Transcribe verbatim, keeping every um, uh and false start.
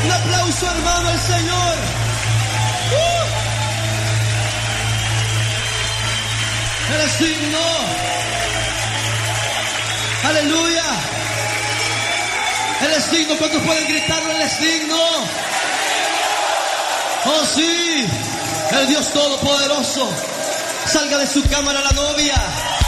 Un aplauso, hermano, al Señor. Uh. Él es digno. Aleluya. Él es digno. ¿Cuántos pueden gritarlo? Él es digno. Oh sí. El Dios Todopoderoso. Salga de su cámara la novia.